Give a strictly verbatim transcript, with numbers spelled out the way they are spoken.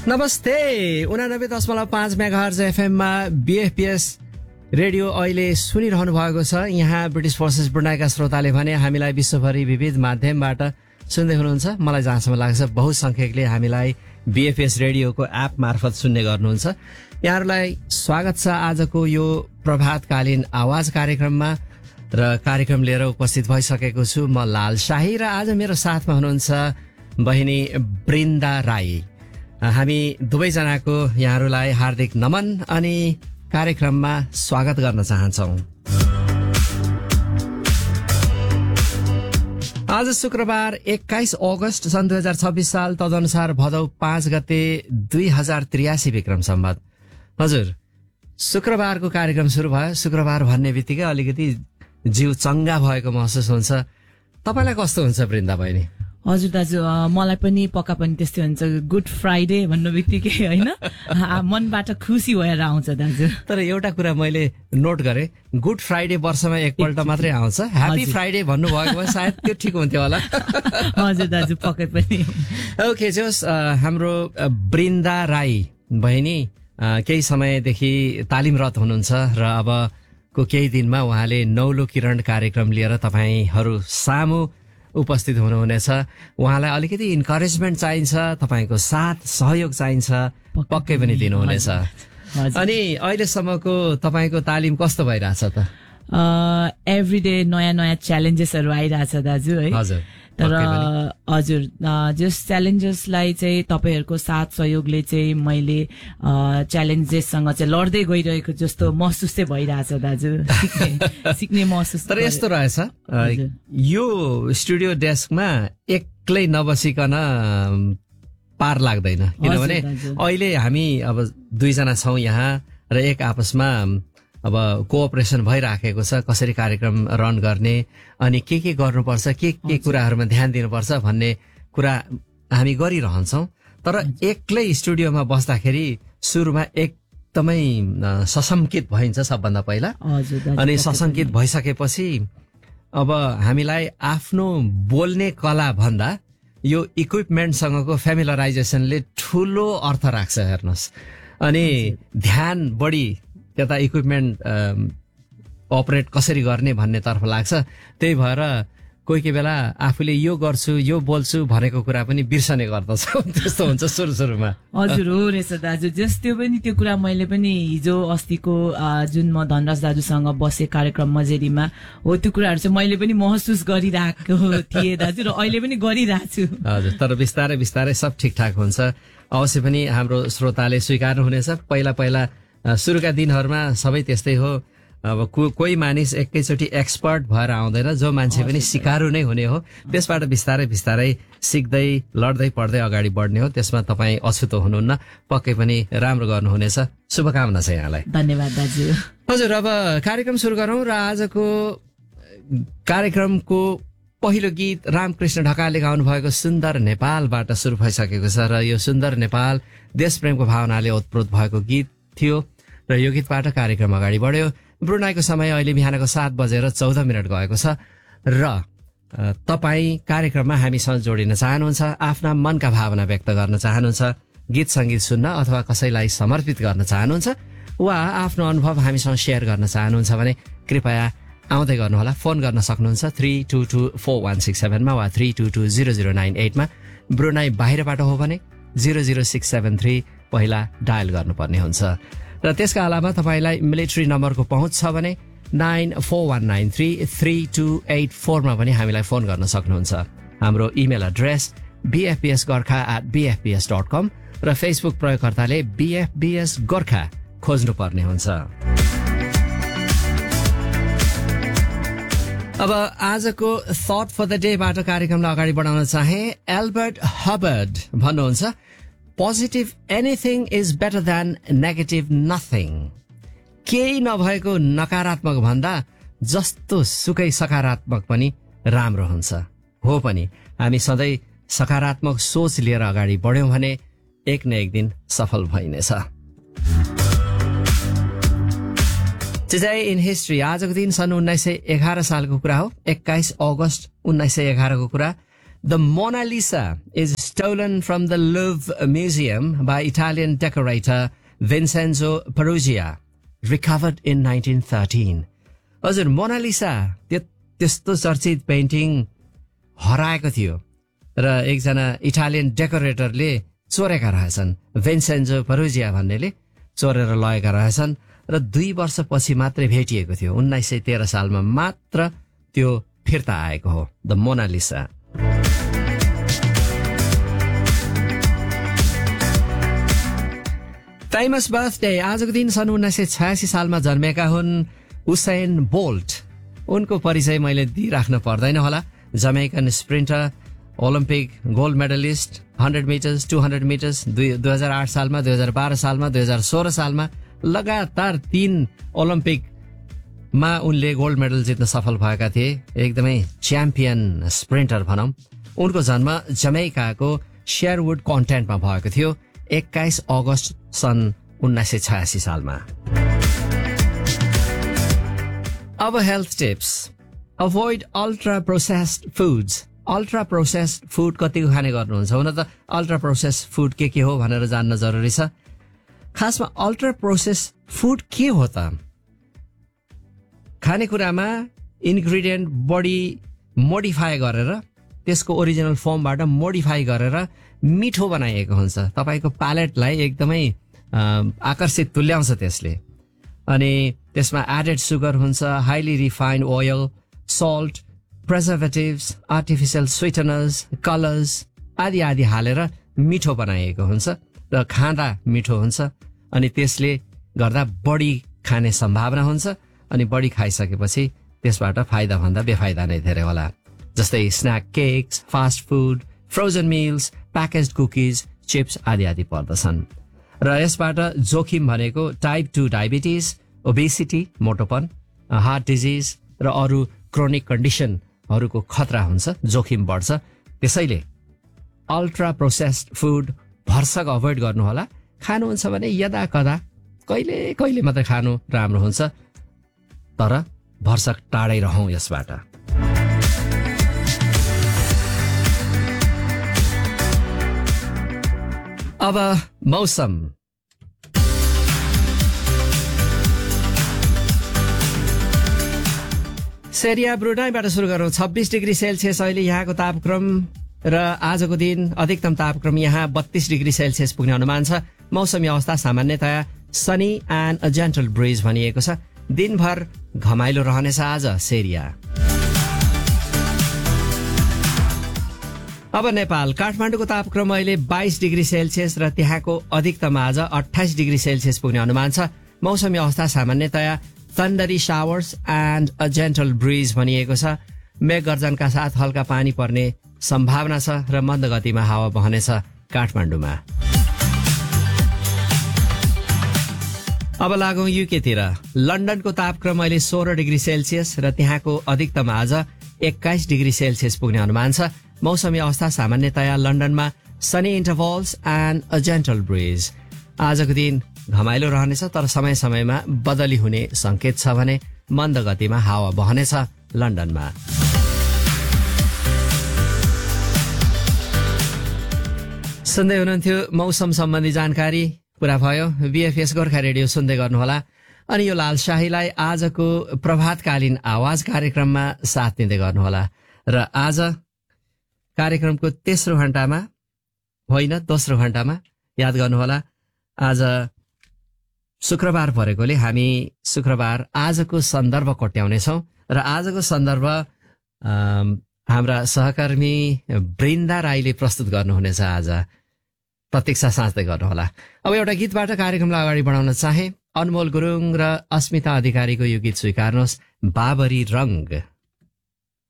नमस्ते उनानब्बे दशमलव पाँच मेगाहर्ज एफएममा बीएफपीएस रेडियो अहिले सुनिरहनु भएको छ। यहाँ ब्रिटिस फोर्सेस ब्रुनाईका श्रोताले भने हामीलाई विश्वभरि विविध माध्यमबाट सुन्दै हुनुहुन्छ। मलाई जहाँसम्म लाग्छ बहुसंख्यकले हामीलाई बीएफपीएस रेडियोको एप मार्फत सुन्ने गर्नुहुन्छ। यहाँहरूलाई स्वागत छ आजको यो प्रभातकालीन आवाज कार्यक्रममा र कार्यक्रम लिएर उपस्थित भइसकेको छु म लाल शाही र आज मेरो साथमा हुनुहुन्छ बहिनी बृन्दा राई। हामी दुवैजनाको यहाँहरूलाई हार्दिक नमन अनि कार्यक्रममा स्वागत गर्न चाहन्छौं। आज शुक्रबार एक्काइस अगस्त सन् दुई हजार छब्बीस साल तदनुसार भदौ पाँच गते दुई हजार त्रियासी विक्रम सम्वत। हजुर शुक्रबारको कार्यक्रम सुरु भयो। शुक्रबार भन्ने बित्तिकै अलिकति जिउ चङ्गा भएको महसुस हुन्छ। तपाईलाई कस्तो हुन्छ वृन्दा बहिनी? हजुर दाजु मलाई पनि पक्का पनि त्यस्तै हुन्छ। गुड फ्राइडे भन्नु बित्तिकै होइन मनबाट खुसी भएर आउँछ दाजु। तर एउटा कुरा मैले नोट गरेँ, गुड फ्राइडे वर्षमा एकपल्ट मात्रै आउँछ। ह्याप्पी फ्राइडे भन्नुभएको भए सायद त्यो ठिक हुन्थ्यो होला। हजुर दाजु पक्कै पनि। ओके जोस्, हाम्रो बृन्दा राई बहिनी केही समयदेखि तालिमरत हुनुहुन्छ र अबको केही दिनमा उहाँले नौलो किरण कार्यक्रम लिएर तपाईहरू सामु उपस्थित हुनुहुनेछ। उहाँलाई अलिकति इन्करेजमेन्ट चाहिन्छ, तपाईको साथ सहयोग चाहिन्छ, पक्कै पनि दिनुहुनेछ। अनि अहिलेसम्मको तपाईको तालिम कस्तो भइरहेछ त? एभ्रीडे नयाँ नयाँ च्यालेन्जेसहरू आइरहेछ दाजु है। हजुर तर हजुर जस च्यालेन्जेसलाई चाहिँ तपाईहरूको साथ सहयोगले चाहिँ मैले च्यालेन्जेससँग चाहिँ लड्दै गइरहेको जस्तो महसुस चाहिँ भइरहेछ दाजु। सिक्ने सिक्ने महसुस। तर यस्तो रहेछ, यो स्टुडियो डेस्कमा एक्लै नबसिकन पार लाग्दैन, किनभने अहिले हामी अब दुईजना छौं यहाँ र एक आपसमा अब कोअपरेसन भइराखेको छ। कसरी कार्यक्रम रन गर्ने अनि के के गर्नुपर्छ, के के कुराहरूमा ध्यान दिनुपर्छ भन्ने कुरा हामी गरिरहन्छौं। तर एक्लै स्टुडियोमा बस्दाखेरि सुरुमा एकदमै सशंकित भइन्छ सबभन्दा पहिला। अनि सशंकित भइसकेपछि अब हामीलाई आफ्नो बोल्ने कला भन्दा यो इक्विपमेन्टसँगको फ्यामिलराइजेसनले ठूलो अर्थ राख्छ हेर्नुहोस्। अनि ध्यान बढी त्यता इक्विपमेन्ट अपरेट कसरी गर्ने भन्ने तर्फ लाग्छ। त्यही भएर कोही कोही बेला आफूले यो गर्छु यो बोल्छु भनेको कुरा पनि बिर्सने गर्दछ। त्यस्तो हुन्छ सुरु सुरुमा। हजुर हो रहेछ दाजु। जस्तो पनि त्यो कुरा मैले पनि हिजो अस्तिको जुन म धनराज दाजुसँग बसे कार्यक्रम मजेरीमा हो त्यो कुराहरू चाहिँ मैले पनि महसुस गरिरहेको थिएँ दाजु र अहिले पनि गरिरहेको छु। हजुर तर बिस्तारै बिस्तारै सब ठिकठाक हुन्छ। अवश्य पनि हाम्रो श्रोताले स्वीकार्नु हुनेछ। पहिला पहिला सुरुका दिनहरूमा सबै त्यस्तै हो। अब को, कोही मानिस एकैचोटि एक्सपर्ट भएर आउँदैन, जो मान्छे पनि सिकारु नै हुने हो। त्यसबाट बिस्तारै बिस्तारै सिक्दै लड्दै पढ्दै अगाडि बढ्ने हो। त्यसमा तपाईँ अछुतो हुनुहुन्न, पक्कै पनि राम्रो गर्नुहुनेछ। शुभकामना छ यहाँलाई। धन्यवाद दाजु। हजुर अब कार्यक्रम सुरु गरौँ र आजको कार्यक्रमको पहिलो गीत रामकृष्ण ढकालले गाउनु भएको सुन्दर नेपालबाट सुरु भइसकेको छ र यो सुन्दर नेपाल देशप्रेमको भावनाले ओतप्रोत भएको गीत थियो र यो गीतबाट कार्यक्रम अगाडि बढ्यो। ब्रुनाईको समय अहिले बिहानको सात बजेर चौध मिनट गएको छ र तपाईँ कार्यक्रममा हामीसँग जोडिन चाहनुहुन्छ, आफ्ना मनका भावना व्यक्त गर्न चाहनुहुन्छ, गीत सङ्गीत सुन्न अथवा कसैलाई समर्पित गर्न चाहनुहुन्छ वा आफ्नो अनुभव हामीसँग सेयर गर्न चाहनुहुन्छ भने कृपया आउँदै गर्नुहोला। फोन गर्न सक्नुहुन्छ three two two four one six सेभेनमा वा three two two zero zero nine एटमा। Brunei बाहिरबाट हो भने zero zero six seven three पहिला डायल गर्नुपर्ने हुन्छ। र त्यसका अलावा तपाईँलाई मिलिट्री नम्बरको पहुँच छ भने nine four one nine three three two at फोरमा पनि हामीलाई फोन गर्न सक्नुहुन्छ। हाम्रो email address बीएफपीएस Gorkha at बीएफपीएस dot कम र फेसबुक प्रयोगकर्ताले बीएफबीएस गोर्खा खोज्नु पर्ने हुन्छ। अब आजको थट फर द डेबाट कार्यक्रमलाई अगाडि बढाउन चाहे। एल्बर्ट हबर्ड भन्नुहुन्छ, positive anything is better than negative nothing. केही नभएको नकारात्मक भन्दा जस्तो सुकै सकारात्मक पनि राम्रो हुन्छ। हो पनि हामी सधैँ सकारात्मक सोच लिएर अगाडि बढ्यौं भने एक न एक दिन सफल भइनेछ। टुडे इन हिस्ट्री, आजको दिन सन् उन्नाइस सय एघार सालको कुरा हो। एक्काइस अगस्त उन्नाइस सय एघार को कुरा। The Mona Lisa is stolen from the Louvre Museum by Italian decorator Vincenzo Peruggia, recovered in nineteen thirteen. हजुर, मोनालिसा त्यो त्यस्तो चर्चित पेन्टिङ हराएको थियो र एकजना इटालियन डेकोरेटरले चोरेका रहेछन्। विन्सेन्जो परुजिया भन्नेले चोरेर लगेका रहेछन् र दुई वर्षपछि मात्रै भेटिएको थियो। उन्नाइस सय तेह्र सालमा मात्र त्यो फिर्ता आएको हो, द मोनालिसा। फेमस बर्थडे, आजको दिन सन् उन्नाइस सय छयासी सालमा जन्मेका हुन् उसेन बोल्ट। उनको परिचय मैले दिइराख्न पर्दैन होला। Jamaican स्प्रिन्टर, Olympic gold medallist, hundred metres, two hundred metres, दुई दुई हजार आठ सालमा, दुई हजार बाह्र सालमा, दुई हजार सोह्र सालमा लगातार तीन ओलम्पिकमा उनले गोल्ड मेडल जित्न सफल भएका थिए। एकदमै च्याम्पियन स्प्रिन्टर भनौँ। उनको जन्म जमैकाको शेयरवुड कन्टेन्टमा भएको थियो एक्काइस अगस्त सन् उन्नाइस सय छयासी सालमा। अब health tips. Avoid ultra processed foods. Ultra processed food कतिको खाने गर्नुहुन्छ? हुन त अल्ट्रा प्रोसेस्ड फुड के के हो भनेर जान्न जरुरी छ। खासमा अल्ट्रा प्रोसेस्ड फुड के हो त? खानेकुरामा इन्ग्रेडियन्ट बढी मोडिफाई गरेर त्यसको ओरिजिनल फर्मबाट मोडिफाई गरेर मिठो बनाइएको हुन्छ। तपाईँको प्यालेटलाई एकदमै आकर्षित तुल्याउँछ त्यसले। अनि त्यसमा एडेड सुगर हुन्छ, highly refined oil, salt, प्रिजर्भेटिभ्स, artificial स्विटनर्स, colours आदि आदि हालेर मिठो बनाइएको हुन्छ र खाँदा मिठो हुन्छ। अनि त्यसले गर्दा बढी खाने सम्भावना हुन्छ अनि बढी खाइसकेपछि त्यसबाट फाइदा भन्दा बेफाइदा नै धेरै होला। जस्तै snack cakes, fast food, frozen meals, प्याकेज्ड cookies, chips आदि आदि पर्दछन्। र यसबाट जोखिम भनेको type two diabetes, obesity मोटोपन, heart disease र अरू क्रोनिक कन्डिसनहरूको खतरा हुन्छ, जोखिम बढ्छ। त्यसैले अल्ट्रा प्रोसेस्ड फुड भरसक अभोइड गर्नुहोला। खानुहुन्छ भने यदा कदा कहिले कहिले मात्रै खानु राम्रो हुन्छ, तर भरसक टाढै रहौँ यसबाट। अब मौसम। सेरिया ब्रुनाईबाट सुरु गरौँ। छब्बिस डिग्री सेल्सियस अहिले यहाँको तापक्रम र आजको दिन अधिकतम तापक्रम यहाँ बत्तीस डिग्री सेल्सियस पुग्ने अनुमान छ। मौसमी अवस्था सामान्यतया Sunny and a gentle bridge भनिएको छ। दिनभर घमाइलो रहनेछ आज सेरिया। अब नेपाल, काठमाडौँको तापक्रम अहिले बाइस डिग्री सेल्सियस र त्यहाँको अधिकतम आज अठाइस डिग्री सेल्सियस पुग्ने अनुमान छ। मौसमी अवस्था सामान्यतया थन्डरी showers and a gentle bridge भनिएको छ। मेघ गर्जनका साथ हल्का पानी पर्ने सम्भावना छ र मन्द गतिमा हावा बहनेछ काठमाडौँमा। अब लागौं युकेतिर। लन्डनको तापक्रम अहिले सोह्र डिग्री सेल्सियस र त्यहाँको अधिकतम आज एक्काइस डिग्री सेल्सियस पुग्ने अनुमान छ। मौसमी अवस्था सामान्यतया लन्डनमा Sunny इन्टरभल्स and a gentle bridge. आजको दिन घमाइलो रहनेछ तर समय समयमा बदली हुने संकेत छ भने मन्द गतिमा हावा बहनेछ लन्डनमा। सुन्दै हुनुहुन्थ्यो मौसम सम्बन्धी जानकारी पुरा भयो। बीएफएस गोर्खा रेडियो सुन्दै गर्नुहोला। अनि यो लाल शाहीलाई आजको प्रभातकालीन आवाज कार्यक्रममा साथ दिँदै गर्नुहोला। र आज कार्यक्रमको तेस्रो घण्टामा होइन दोस्रो घण्टामा याद गर्नुहोला, आज शुक्रबार परेकोले हामी शुक्रबार आजको सन्दर्भ कोट्याउनेछौँ र आजको सन्दर्भ हाम्रा सहकर्मी वृन्दा राईले प्रस्तुत गर्नुहुनेछ। आज प्रतीक्षा साँच्दै गर्नुहोला। अब एउटा गीतबाट कार्यक्रमलाई अगाडि बढाउन चाहे। अनमोल गुरुङ र अस्मिता अधिकारीको यो गीत स्वीकार्नुहोस्, बाबरी रंग।